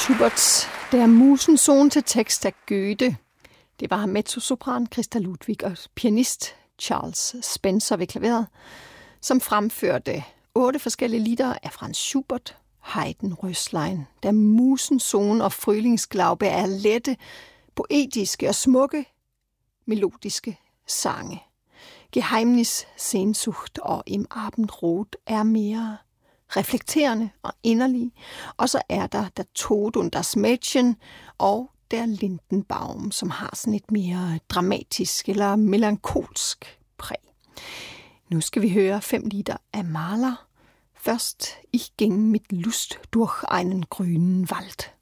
Schuberts Der Musensohn til tekst af Goethe. Det var mezzosopran Christa Ludwig og pianist Charles Spencer ved klaveret, som fremførte 8 forskellige lieder af Franz Schubert, Haydn, Röslein. Der Musensohn og Frühlingsglaube er lette, poetiske og smukke, melodiske sange. Geheimnis, Sehnsucht og Im Abendrot er mere reflekterende og inderlige. Og så er der Der Tod und das Mädchen og Der Lindenbaum, som har sådan et mere dramatisk eller melankolsk præg. Nu skal vi høre 5 lieder af Mahler. Først Ich ging mit Lust durch einen grünen Wald.